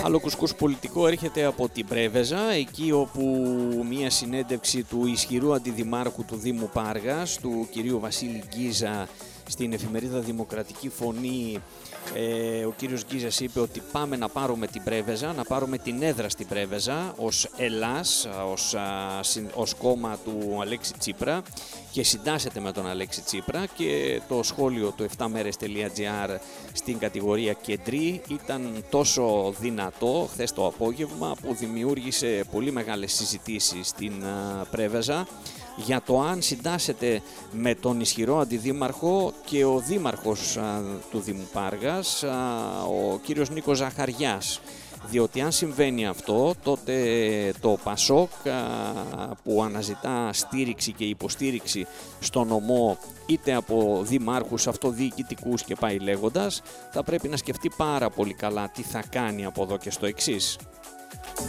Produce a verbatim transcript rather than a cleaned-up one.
Άλλο κουσκούς πολιτικό έρχεται από την Πρέβεζα, εκεί όπου μια συνέντευξη του ισχυρού αντιδημάρχου του Δήμου Πάργας, του κυρίου Βασίλη Γκίζα, στην εφημερίδα Δημοκρατική Φωνή, ε, ο κύριος Γκίζας είπε ότι πάμε να πάρουμε την Πρέβεζα, να πάρουμε την έδρα στην Πρέβεζα ως Ελλάς, ως, α, ως κόμμα του Αλέξη Τσίπρα, και συντάσσεται με τον Αλέξη Τσίπρα, και το σχόλιο του εφτά μέρες τελεία τζι άρ στην κατηγορία κεντρή ήταν τόσο δυνατό χθες το απόγευμα που δημιούργησε πολύ μεγάλες συζητήσεις στην α, Πρέβεζα για το αν συντάσσεται με τον ισχυρό αντιδήμαρχο και ο δήμαρχος α, του Δήμου Πάργας, α, ο κύριος Νίκος Ζαχαριάς. Διότι αν συμβαίνει αυτό, τότε το ΠΑΣΟΚ που αναζητά στήριξη και υποστήριξη στο νομό, είτε από δημάρχους, αυτοδιοικητικούς και πάει λέγοντας, θα πρέπει να σκεφτεί πάρα πολύ καλά τι θα κάνει από εδώ και στο εξής.